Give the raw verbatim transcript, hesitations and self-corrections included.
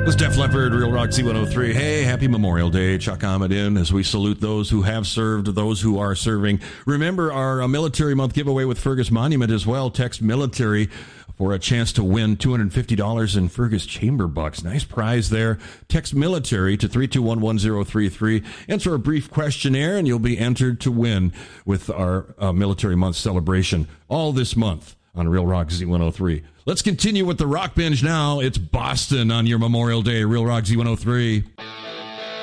This is Def Leppard, Real Rock Z one oh three. Hey, happy Memorial Day. Chuck Ahmed in as we salute those who have served, those who are serving. Remember our uh, Military Month giveaway with Fergus Monument as well. Text military for a chance to win two hundred fifty dollars in Fergus Chamber Bucks. Nice prize there. Text military to three two one one zero three three. Answer a brief questionnaire and you'll be entered to win with our uh, Military Month celebration all this month on Real Rock Z one oh three. Let's continue with the Rock Binge now. It's Boston on your Memorial Day. Real Rock Z one oh three.